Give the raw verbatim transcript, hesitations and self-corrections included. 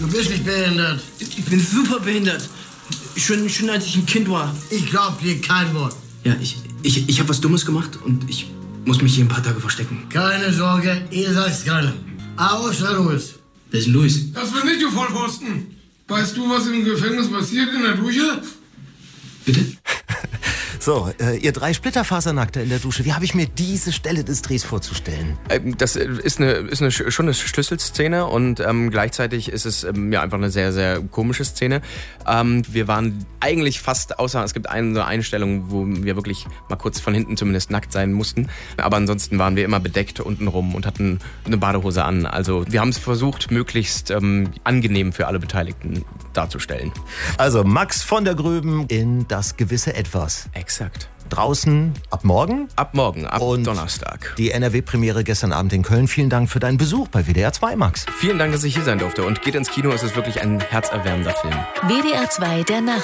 Du bist nicht behindert. Ich bin super behindert. Schon, schon als ich ein Kind war. Ich glaub dir kein Wort. Ja, ich, ich, ich habe was Dummes gemacht und ich muss mich hier ein paar Tage verstecken. Keine Sorge, ihr sagt's keiner. Außer Louis. Wer ist denn Louis? Das bin ich, du Vollpfosten. Weißt du, was im Gefängnis passiert in der Dusche? Bitte? So, äh, ihr drei Splitterfasernackte in der Dusche. Wie habe ich mir diese Stelle des Drehs vorzustellen? Ähm, Das ist eine, ist eine schon eine Schlüsselszene und ähm, gleichzeitig ist es ähm, ja einfach eine sehr, sehr komische Szene. Ähm, wir waren eigentlich fast, außer es gibt eine so Einstellung, wo wir wirklich mal kurz von hinten zumindest nackt sein mussten. Aber ansonsten waren wir immer bedeckt untenrum und hatten eine Badehose an. Also wir haben es versucht, möglichst ähm, angenehm für alle Beteiligten darzustellen. Also Max von der Gröben in Das gewisse Etwas. Exakt. Draußen ab morgen. Ab morgen, ab Und Donnerstag. Die N R W-Premiere gestern Abend in Köln. Vielen Dank für deinen Besuch bei W D R zwei, Max. Vielen Dank, dass ich hier sein durfte und geht ins Kino. Es ist wirklich ein herzerwärmender Film. W D R zwei, der Nacht.